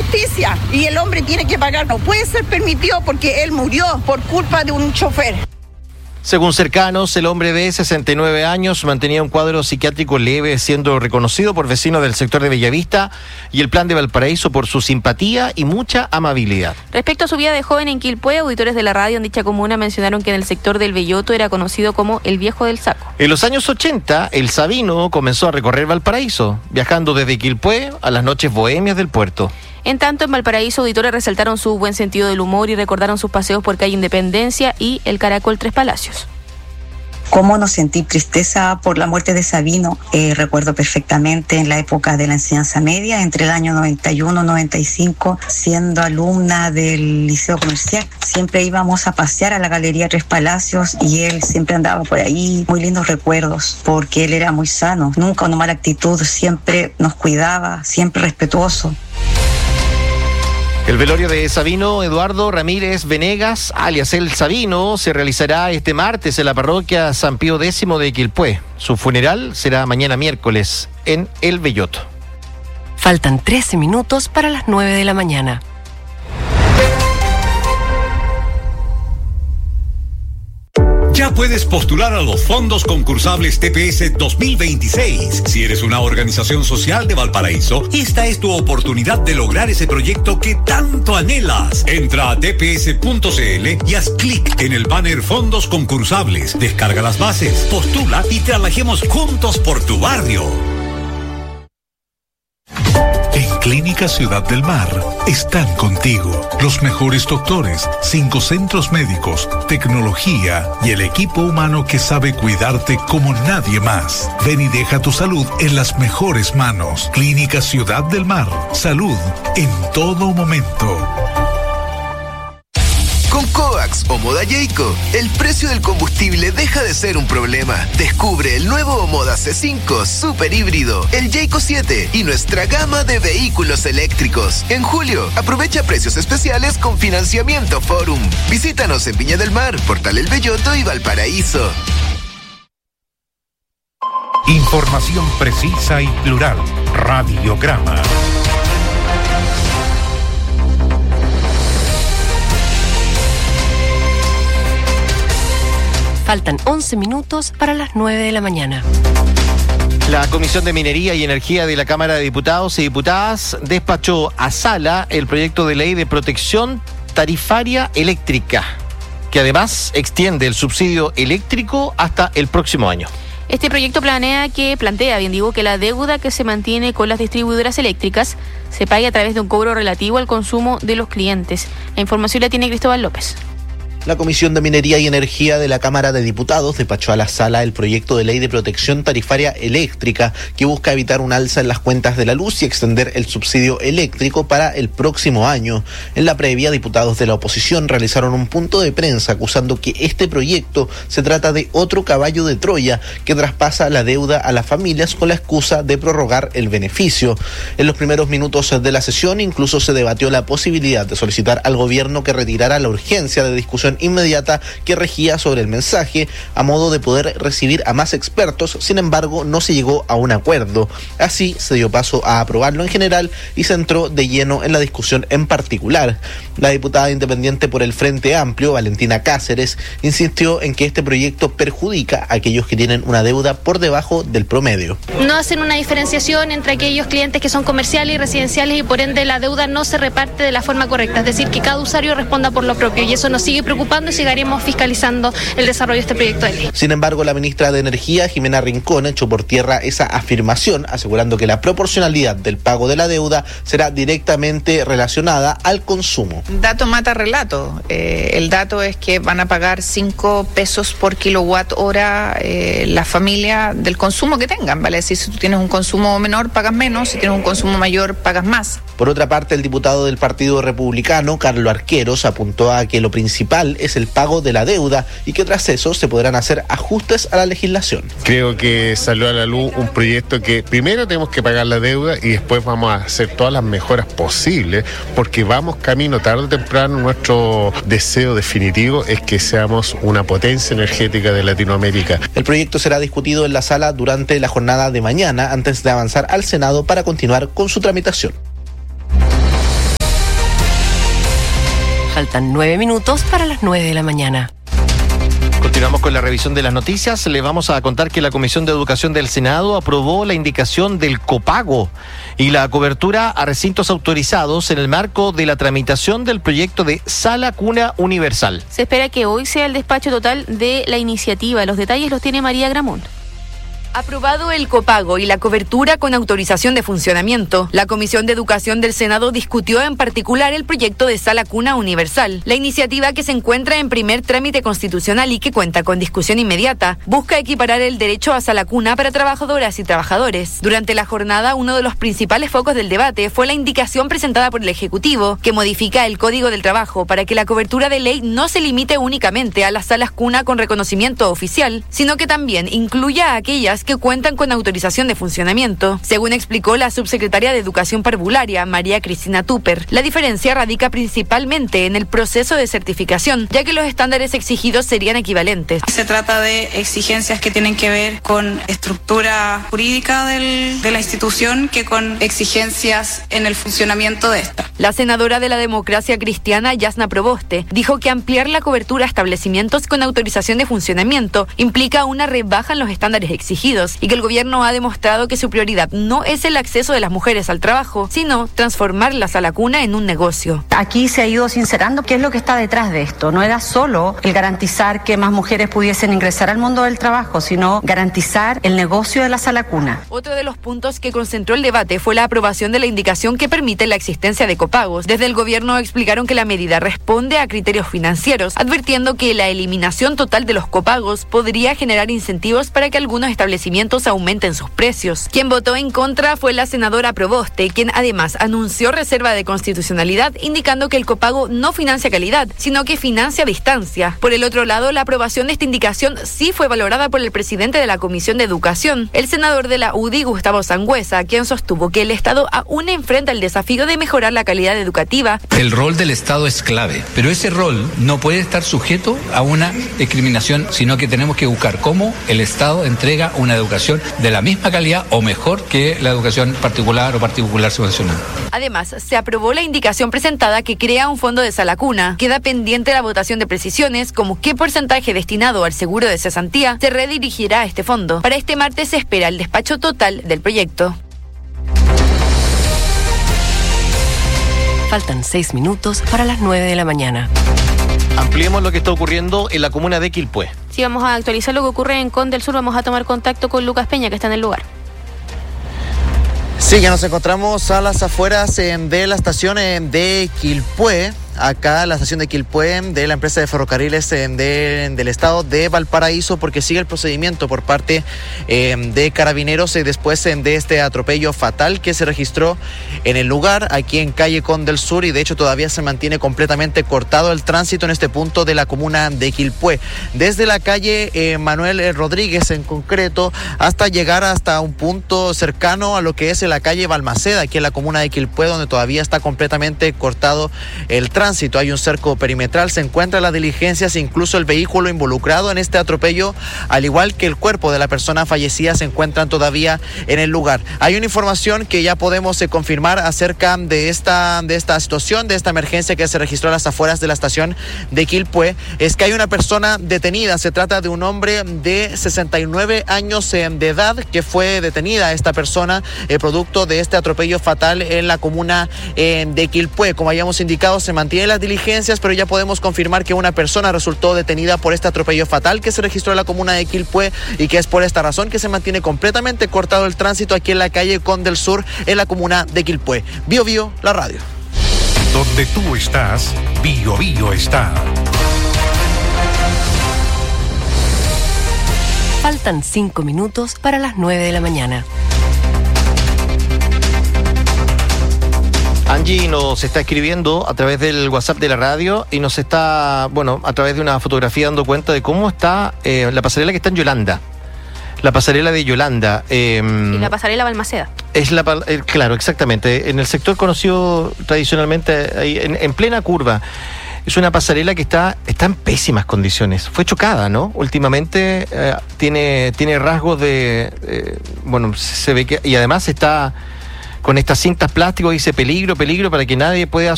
justicia y el hombre tiene que pagar. No puede ser permitido porque él murió por culpa de un chofer. Según cercanos, el hombre de 69 años mantenía un cuadro psiquiátrico leve, siendo reconocido por vecinos del sector de Bellavista y el plan de Valparaíso por su simpatía y mucha amabilidad. Respecto a su vida de joven en Quilpué, auditores de la radio en dicha comuna mencionaron que en el sector del Belloto era conocido como el Viejo del Saco. En los años 80, el Sabino comenzó a recorrer Valparaíso, viajando desde Quilpué a las noches bohemias del puerto. En tanto, en Valparaíso, auditores resaltaron su buen sentido del humor y recordaron sus paseos por calle Independencia y el Caracol Tres Palacios. ¿Cómo no sentí tristeza por la muerte de Sabino? Recuerdo perfectamente en la época de la enseñanza media, entre el año 91 y 95, siendo alumna del Liceo Comercial. Siempre íbamos a pasear a la Galería Tres Palacios y él siempre andaba por ahí. Muy lindos recuerdos, porque él era muy sano, nunca una mala actitud, siempre nos cuidaba, siempre respetuoso. El velorio de Sabino Eduardo Ramírez Venegas, alias El Sabino, se realizará este martes en la parroquia San Pío X de Quilpué. Su funeral será mañana miércoles en El Belloto. Faltan 13 minutos para las 9 de la mañana. Ya puedes postular a los fondos concursables TPS 2026. Si eres una organización social de Valparaíso, esta es tu oportunidad de lograr ese proyecto que tanto anhelas. Entra a tps.cl y haz clic en el banner Fondos Concursables. Descarga las bases, postula y trabajemos juntos por tu barrio. En Clínica Ciudad del Mar están contigo los mejores doctores, 5 centros médicos, tecnología y el equipo humano que sabe cuidarte como nadie más. Ven y deja tu salud en las mejores manos. Clínica Ciudad del Mar, salud en todo momento. Con Coax o Moda Jayco, el precio del combustible deja de ser un problema. Descubre el nuevo Moda C5 Super Híbrido, el Jayco 7 y nuestra gama de vehículos eléctricos. En julio, aprovecha precios especiales con financiamiento Forum. Visítanos en Viña del Mar, Portal El Belloto y Valparaíso. Información precisa y plural. Radiograma. Faltan 11 minutos para las 9 de la mañana. La Comisión de Minería y Energía de la Cámara de Diputados y Diputadas despachó a sala el proyecto de ley de protección tarifaria eléctrica, que además extiende el subsidio eléctrico hasta el próximo año. Este proyecto plantea que la deuda que se mantiene con las distribuidoras eléctricas se pague a través de un cobro relativo al consumo de los clientes. La información la tiene Cristóbal López. La Comisión de Minería y Energía de la Cámara de Diputados despachó a la sala el proyecto de ley de protección tarifaria eléctrica que busca evitar un alza en las cuentas de la luz y extender el subsidio eléctrico para el próximo año. En la previa, diputados de la oposición realizaron un punto de prensa acusando que este proyecto se trata de otro caballo de Troya que traspasa la deuda a las familias con la excusa de prorrogar el beneficio. En los primeros minutos de la sesión incluso se debatió la posibilidad de solicitar al gobierno que retirara la urgencia de discusión inmediata que regía sobre el mensaje a modo de poder recibir a más expertos. Sin embargo, no se llegó a un acuerdo. Así se dio paso a aprobarlo en general y se entró de lleno en la discusión en particular. La diputada independiente por el Frente Amplio, Valentina Cáceres, insistió en que este proyecto perjudica a aquellos que tienen una deuda por debajo del promedio. No hacen una diferenciación entre aquellos clientes que son comerciales y residenciales y por ende la deuda no se reparte de la forma correcta, es decir, que cada usuario responda por lo propio y eso nos sigue preocupando y seguiremos fiscalizando el desarrollo de este proyecto de ley. Sin embargo, la ministra de Energía, Jimena Rincón, echó por tierra esa afirmación, asegurando que la proporcionalidad del pago de la deuda será directamente relacionada al consumo. Dato mata relato. El dato es que van a pagar 5 pesos por kilowatt hora la familia del consumo que tengan, ¿vale? Es decir, si tú tienes un consumo menor, pagas menos, si tienes un consumo mayor, pagas más. Por otra parte, el diputado del Partido Republicano, Carlos Arqueros, apuntó a que lo principal es el pago de la deuda y que tras eso se podrán hacer ajustes a la legislación. Creo que salió a la luz un proyecto que primero tenemos que pagar la deuda y después vamos a hacer todas las mejoras posibles porque vamos camino tarde o temprano. Nuestro deseo definitivo es que seamos una potencia energética de Latinoamérica. El proyecto será discutido en la sala durante la jornada de mañana antes de avanzar al Senado para continuar con su tramitación. Faltan 9 minutos para las 9 de la mañana. Continuamos con la revisión de las noticias. Les vamos a contar que la Comisión de Educación del Senado aprobó la indicación del copago y la cobertura a recintos autorizados en el marco de la tramitación del proyecto de Sala Cuna Universal. Se espera que hoy sea el despacho total de la iniciativa. Los detalles los tiene María Gramón. Aprobado el copago y la cobertura con autorización de funcionamiento, la Comisión de Educación del Senado discutió en particular el proyecto de Sala Cuna Universal. La iniciativa, que se encuentra en primer trámite constitucional y que cuenta con discusión inmediata, busca equiparar el derecho a sala cuna para trabajadoras y trabajadores. Durante la jornada, uno de los principales focos del debate fue la indicación presentada por el Ejecutivo, que modifica el Código del Trabajo para que la cobertura de ley no se limite únicamente a las salas cuna con reconocimiento oficial, sino que también incluya a aquellas que cuentan con autorización de funcionamiento. Según explicó la subsecretaria de Educación Parvularia, María Cristina Tupper, la diferencia radica principalmente en el proceso de certificación, ya que los estándares exigidos serían equivalentes. Se trata de exigencias que tienen que ver con estructura jurídica de la institución que con exigencias en el funcionamiento de esta. La senadora de la Democracia Cristiana, Yasna Proboste, dijo que ampliar la cobertura a establecimientos con autorización de funcionamiento implica una rebaja en los estándares exigidos y que el gobierno ha demostrado que su prioridad no es el acceso de las mujeres al trabajo, sino transformar la sala cuna en un negocio. Aquí se ha ido sincerando qué es lo que está detrás de esto. No era solo el garantizar que más mujeres pudiesen ingresar al mundo del trabajo, sino garantizar el negocio de la sala cuna. Otro de los puntos que concentró el debate fue la aprobación de la indicación que permite la existencia de copagos. Desde el gobierno explicaron que la medida responde a criterios financieros, advirtiendo que la eliminación total de los copagos podría generar incentivos para que algunos establecimientos aumenten sus precios. Quien votó en contra fue la senadora Proboste, quien además anunció reserva de constitucionalidad, indicando que el copago no financia calidad, sino que financia distancia. Por el otro lado, la aprobación de esta indicación sí fue valorada por el presidente de la Comisión de Educación, el senador de la UDI, Gustavo Sangüesa, quien sostuvo que el Estado aún enfrenta el desafío de mejorar la calidad educativa. El rol del Estado es clave, pero ese rol no puede estar sujeto a una discriminación, sino que tenemos que buscar cómo el Estado entrega una educación de la misma calidad o mejor que la educación particular o particular subvencionada. Además, se aprobó la indicación presentada que crea un fondo de sala cuna. Queda pendiente la votación de precisiones, como qué porcentaje destinado al seguro de cesantía se redirigirá a este fondo. Para este martes se espera el despacho total del proyecto. Faltan 6 minutos para las 9 de la mañana. Ampliemos lo que está ocurriendo en la comuna de Quilpué. Sí, vamos a actualizar lo que ocurre en Conde del Sur. Vamos a tomar contacto con Lucas Peña, que está en el lugar. Sí, ya nos encontramos a las afueras de la estación de Quilpué. Acá la estación de Quilpué de la empresa de ferrocarriles del estado de Valparaíso, porque sigue el procedimiento por parte de carabineros después de este atropello fatal que se registró en el lugar, aquí en calle Conde del Sur, y de hecho todavía se mantiene completamente cortado el tránsito en este punto de la comuna de Quilpué, desde la calle Manuel Rodríguez en concreto hasta llegar hasta un punto cercano a lo que es la calle Balmaceda, aquí en la comuna de Quilpué, donde todavía está completamente cortado el tránsito. Hay un cerco perimetral, se encuentran las diligencias, incluso el vehículo involucrado en este atropello, al igual que el cuerpo de la persona fallecida, se encuentran todavía en el lugar. Hay una información que ya podemos confirmar acerca de esta situación, de esta emergencia que se registró a las afueras de la estación de Quilpué, es que hay una persona detenida. Se trata de un hombre de 69 años de edad que fue detenida esta persona producto de este atropello fatal en la comuna de Quilpué. Como habíamos indicado, se mantienen las diligencias, pero ya podemos confirmar que una persona resultó detenida por este atropello fatal que se registró en la comuna de Quilpué, y que es por esta razón que se mantiene completamente cortado el tránsito aquí en la calle Conde del Sur, en la comuna de Quilpué. Bio Bio, la radio. Donde tú estás, Bio Bio está. Faltan 5 minutos para las 9 de la mañana. Angie nos está escribiendo a través del WhatsApp de la radio y nos está, a través de una fotografía dando cuenta de cómo está la pasarela que está en Yolanda. La pasarela de Yolanda. Y la pasarela Balmaceda. Claro, exactamente. En el sector conocido tradicionalmente, ahí, en plena curva. Es una pasarela que está en pésimas condiciones. Fue chocada, ¿no? Últimamente tiene rasgos se ve que... Y además está con estas cintas plásticos, dice peligro, para que nadie pueda